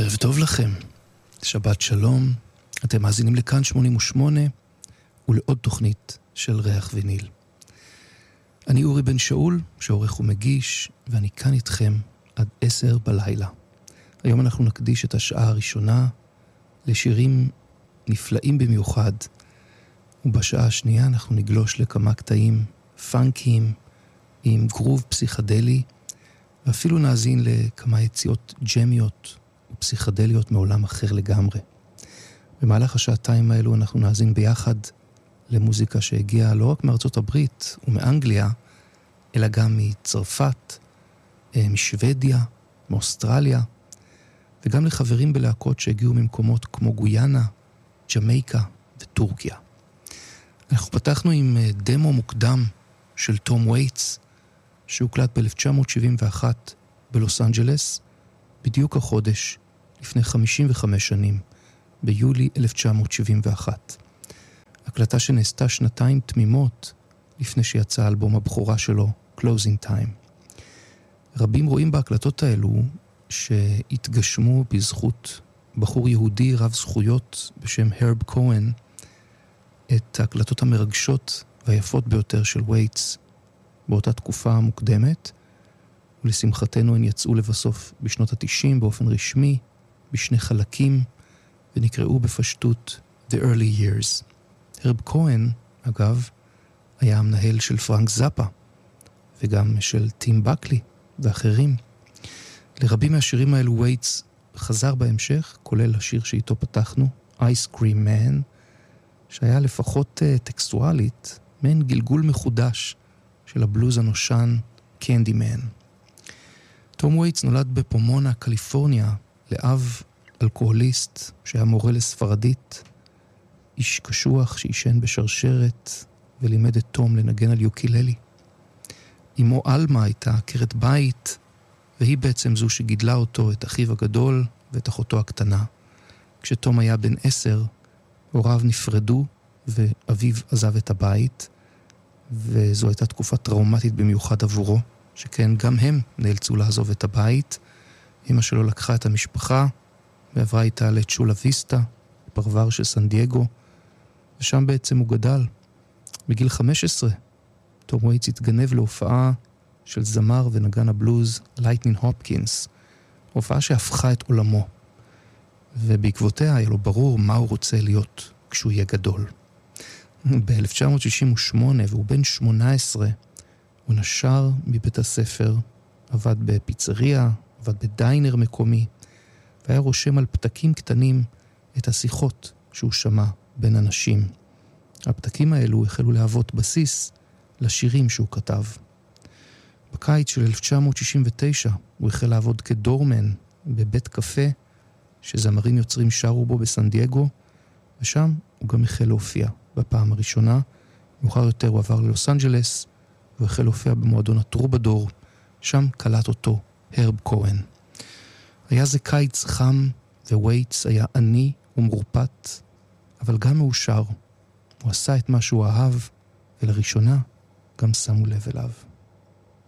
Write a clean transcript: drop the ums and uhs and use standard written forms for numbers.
ערב טוב לכם, שבת שלום, אתם מאזינים לכאן 88 ולעוד תוכנית של ריח וניל. אני אורי בן שאול, שעורך ומגיש, ואני כאן איתכם עד 10 בלילה. היום אנחנו נקדיש את השעה הראשונה לשירים נפלאים במיוחד, ובשעה השנייה אנחנו נגלוש לכמה קטעים פאנקיים עם גרוב פסיכדלי, ואפילו נאזין לכמה יציאות ג'מיות ופסיכדליות מעולם אחר לגמרי. במהלך השעתיים האלו אנחנו נאזין ביחד למוזיקה שהגיעה לא רק מארצות הברית ומאנגליה, אלא גם מצרפת, משוודיה, מאוסטרליה, וגם לחברים בלהקות שהגיעו ממקומות כמו גויאנה, ג'מייקה וטורקיה. אנחנו פתחנו עם דמו מוקדם של תום וייטס, שהוקלט ב-1971 בלוס אנג'לס, בדיוק החודש לפני 55 שנים, ביולי 1971. הקלטה שנעשתה שנתיים תמימות לפני שיצא אלבום הבכורה שלו, Closing Time. רבים רואים בהקלטות האלו שהתגשמו בזכות בחור יהודי רב זכויות בשם הרב כהן, את ההקלטות המרגשות והיפות ביותר של וייטס באותה תקופה המוקדמת, ולשמחתנו הן יצאו לבסוף בשנות ה-90 באופן רשמי, בשני חלקים, ונקראו בפשטות The Early Years. הרב כהן, אגב, היה המנהל של פרנק זאפה, וגם של טים בקלי ואחרים. לרבים מהשירים האלו וייטס חזר בהמשך, כולל השיר שאיתו פתחנו, Ice Cream Man, שהיה לפחות טקסטואלית, מעין גלגול מחודש של הבלוז הנושן קנדי מן. תום וייטס נולד בפומונה, קליפורניה, לאב אלכוהוליסט שהיה מורה לספרדית, איש קשוח שישן בשרשרת ולימד את תום לנגן על יוקיללי. אמו אלמה הייתה עקרת בית, והיא בעצם זו שגידלה אותו, את אחיו הגדול ואת אחותו הקטנה. כשתום היה בן 10, הוריו נפרדו ואביו עזב את הבית, וזו הייתה תקופה טראומטית במיוחד עבורו, שכן גם הם נאלצו לעזוב את הבית. אמא שלו לקחה את המשפחה ועברה איתה לצ'ולה ויסטה, פרבר של סן דייגו, ושם בעצם הוא גדל. בגיל 15 תום וייטס התגנב להופעה של זמר ונגן הבלוז לייטנינג הופקינס, הופעה שהפכה את עולמו, ובעקבותיה היה לו ברור מה הוא רוצה להיות כשהוא יהיה גדול. ב-1968, והוא בן 18, הוא נשר מבית הספר, עבד בפיצריה, עבד בדיינר מקומי, והיה רושם על פתקים קטנים את השיחות שהוא שמע בין אנשים. הפתקים האלו החלו להוות בסיס לשירים שהוא כתב. בקיץ של 1969 הוא החל לעבוד כדורמן בבית קפה שזמרים יוצרים שרו בו בסן דייגו, ושם הוא גם החל להופיע בפעם הראשונה. מאוחר יותר הוא עבר ללוס אנג'לס והחל להופיע במועדון הטרובדור, שם קלט אותו הרב כהן. היה זה קיץ חם, ווייטס היה עני ומורפט, אבל גם מאושר. הוא עשה את מה שהוא אהב, ולראשונה גם שמו לב אליו.